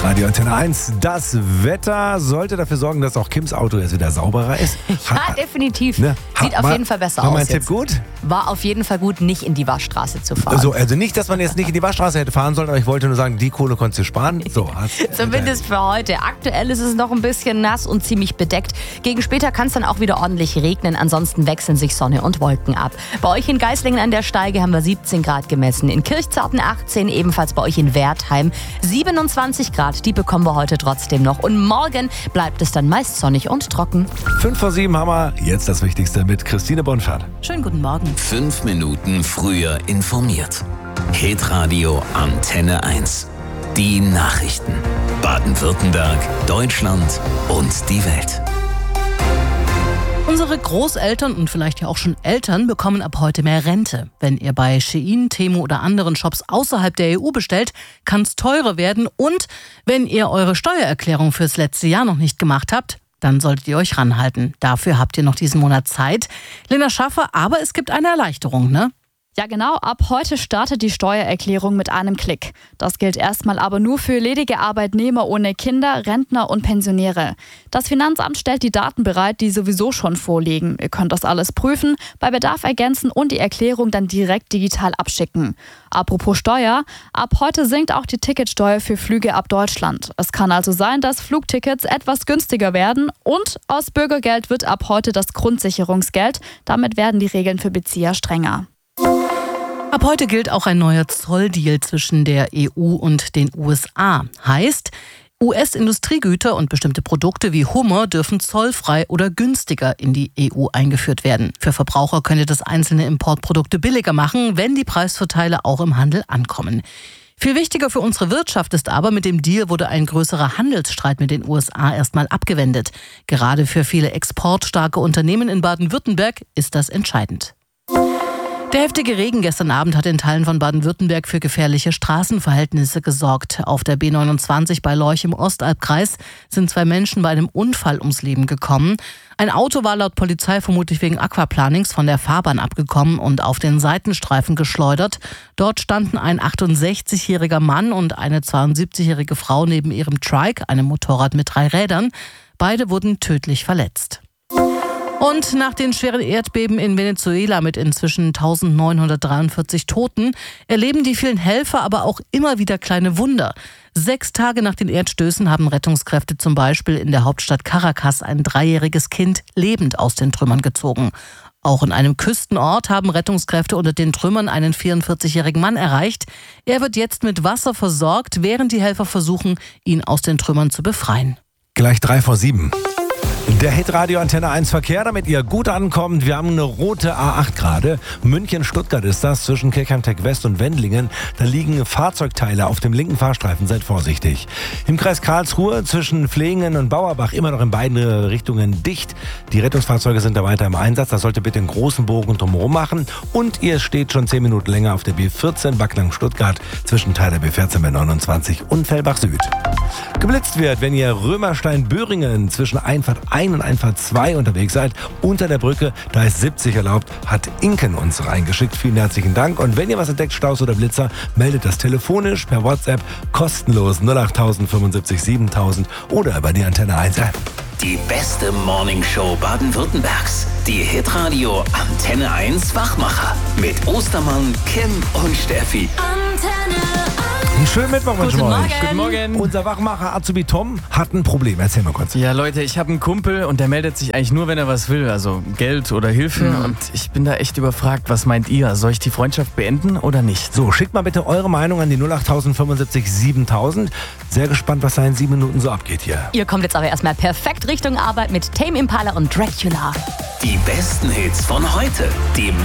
Radio Antenne 1. Das Wetter sollte dafür sorgen, dass auch Kims Auto jetzt wieder sauberer ist. Ja, definitiv. Ne? Sieht auf jeden Fall besser aus. War mein Tipp gut? War auf jeden Fall gut, nicht in die Waschstraße zu fahren. Also nicht, dass man jetzt nicht in die Waschstraße hätte fahren sollen, aber ich wollte nur sagen, die Kohle konntest du sparen. So, zumindest für heute. Aktuell ist es noch ein bisschen nass und ziemlich bedeckt. Gegen später kann es dann auch wieder ordentlich regnen. Ansonsten wechseln sich Sonne und Wolken ab. Bei euch in Geislingen an der Steige haben wir 17 Grad gemessen. In Kirchzarten 18, ebenfalls bei euch in Wertheim 27 Grad. Die bekommen wir heute trotzdem noch. Und morgen bleibt es dann meist sonnig und trocken. 5:07 haben wir jetzt das Wichtigste mit Christine Bonfert. Schönen guten Morgen. 5 Minuten früher informiert. Hitradio Antenne 1. Die Nachrichten. Baden-Württemberg, Deutschland und die Welt. Unsere Großeltern und vielleicht ja auch schon Eltern bekommen ab heute mehr Rente. Wenn ihr bei Shein, Temu oder anderen Shops außerhalb der EU bestellt, kann es teurer werden. Und wenn ihr eure Steuererklärung fürs letzte Jahr noch nicht gemacht habt, dann solltet ihr euch ranhalten. Dafür habt ihr noch diesen Monat Zeit. Lena Schaffer, aber es gibt eine Erleichterung, ne? Ja genau, ab heute startet die Steuererklärung mit einem Klick. Das gilt erstmal aber nur für ledige Arbeitnehmer ohne Kinder, Rentner und Pensionäre. Das Finanzamt stellt die Daten bereit, die sowieso schon vorliegen. Ihr könnt das alles prüfen, bei Bedarf ergänzen und die Erklärung dann direkt digital abschicken. Apropos Steuer, ab heute sinkt auch die Ticketsteuer für Flüge ab Deutschland. Es kann also sein, dass Flugtickets etwas günstiger werden und aus Bürgergeld wird ab heute das Grundsicherungsgeld. Damit werden die Regeln für Bezieher strenger. Ab heute gilt auch ein neuer Zolldeal zwischen der EU und den USA. Heißt, US-Industriegüter und bestimmte Produkte wie Hummer dürfen zollfrei oder günstiger in die EU eingeführt werden. Für Verbraucher könnte das einzelne Importprodukte billiger machen, wenn die Preisvorteile auch im Handel ankommen. Viel wichtiger für unsere Wirtschaft ist aber, mit dem Deal wurde ein größerer Handelsstreit mit den USA erstmal abgewendet. Gerade für viele exportstarke Unternehmen in Baden-Württemberg ist das entscheidend. Der heftige Regen gestern Abend hat in Teilen von Baden-Württemberg für gefährliche Straßenverhältnisse gesorgt. Auf der B29 bei Lorch im Ostalbkreis sind 2 Menschen bei einem Unfall ums Leben gekommen. Ein Auto war laut Polizei vermutlich wegen Aquaplanings von der Fahrbahn abgekommen und auf den Seitenstreifen geschleudert. Dort standen ein 68-jähriger Mann und eine 72-jährige Frau neben ihrem Trike, einem Motorrad mit 3 Rädern. Beide wurden tödlich verletzt. Und nach den schweren Erdbeben in Venezuela mit inzwischen 1943 Toten erleben die vielen Helfer aber auch immer wieder kleine Wunder. 6 Tage nach den Erdstößen haben Rettungskräfte zum Beispiel in der Hauptstadt Caracas ein 3-jähriges Kind lebend aus den Trümmern gezogen. Auch in einem Küstenort haben Rettungskräfte unter den Trümmern einen 44-jährigen Mann erreicht. Er wird jetzt mit Wasser versorgt, während die Helfer versuchen, ihn aus den Trümmern zu befreien. Gleich 3:07. Der Hitradio Antenne 1 Verkehr, damit ihr gut ankommt. Wir haben eine rote A8 gerade. München-Stuttgart ist das, zwischen Kirchheim-Tech West und Wendlingen. Da liegen Fahrzeugteile auf dem linken Fahrstreifen. Seid vorsichtig. Im Kreis Karlsruhe zwischen Flehingen und Bauerbach immer noch in beiden Richtungen dicht. Die Rettungsfahrzeuge sind da weiter im Einsatz. Das sollte bitte einen großen Bogen drumherum machen. Und ihr steht schon 10 Minuten länger auf der B14 Backnang-Stuttgart zwischen Teil der B14 B29 und Fellbach Süd. Geblitzt wird, wenn ihr Römerstein-Böhringen zwischen Einfahrt 1 und Einfahrt 2 unterwegs seid, unter der Brücke, da ist 70 erlaubt, hat Inken uns reingeschickt. Vielen herzlichen Dank. Und wenn ihr was entdeckt, Staus oder Blitzer, meldet das telefonisch per WhatsApp kostenlos 08000 75 7000 oder über die Antenne 1 App. Die beste Morningshow Baden-Württembergs. Die Hitradio Antenne 1 Wachmacher. Mit Ostermann, Kim und Steffi. Antenne 1. Einen schönen Mittwoch wünschen wir euch. Guten Morgen. Unser Wachmacher Azubi Tom hat ein Problem. Erzähl mal kurz. Ja, Leute, ich habe einen Kumpel und der meldet sich eigentlich nur, wenn er was will, also Geld oder Hilfe. Und ich bin da echt überfragt. Was meint ihr? Soll ich die Freundschaft beenden oder nicht? So, schickt mal bitte eure Meinung an die 08000 75 7000. Sehr gespannt, was da in 7 Minuten so abgeht hier. Ihr kommt jetzt aber erstmal perfekt Richtung Arbeit mit Tame Impala und Dracula. Die besten Hits von heute. Die